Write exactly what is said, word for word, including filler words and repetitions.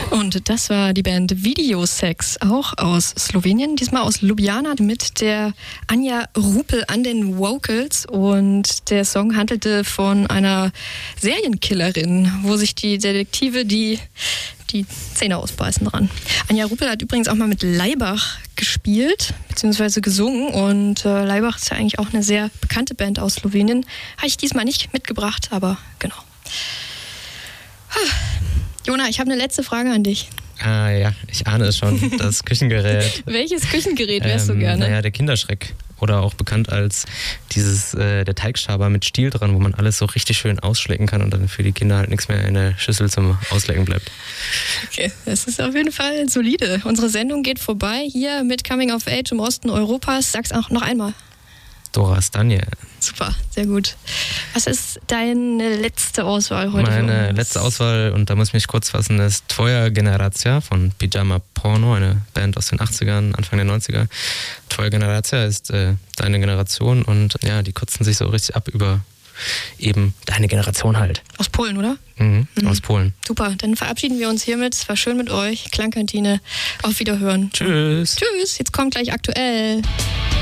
Und das war die Band Videosex, auch aus Slowenien, diesmal aus Ljubljana mit der Anja Rupel an den Vocals. Und der Song handelte von einer Serienkillerin, wo sich die Detektive die, die Zähne ausbeißen dran. Anja Rupel hat übrigens auch mal mit Laibach gespielt, beziehungsweise gesungen. Und äh, Laibach ist ja eigentlich auch eine sehr bekannte Band aus Slowenien. Habe ich diesmal nicht mitgebracht, aber genau. Jona, ich habe eine letzte Frage an dich. Ah ja, ich ahne es schon. Das Küchengerät. Welches Küchengerät wärst ähm, du gerne? Naja, der Kinderschreck. Oder auch bekannt als dieses äh, der Teigschaber mit Stiel dran, wo man alles so richtig schön ausschlecken kann und dann für die Kinder halt nichts mehr in der Schüssel zum Auslecken bleibt. Okay, das ist auf jeden Fall solide. Unsere Sendung geht vorbei hier mit Coming of Age im Osten Europas. Sag's auch noch einmal. Dora Stanje. Super, sehr gut. Was ist deine letzte Auswahl heute? Meine letzte Auswahl, und da muss ich mich kurz fassen, ist Tvoja Generacja von Pyjama Porno, eine Band aus den achtzigern, Anfang der neunziger. Tvoja Generacja ist äh, deine Generation und ja, die kotzen sich so richtig ab über eben deine Generation halt. Aus Polen, oder? Mhm, mhm. Aus Polen. Super, dann verabschieden wir uns hiermit. Es war schön mit euch. Klangkantine. Auf Wiederhören. Tschüss. Tschüss, jetzt kommt gleich aktuell.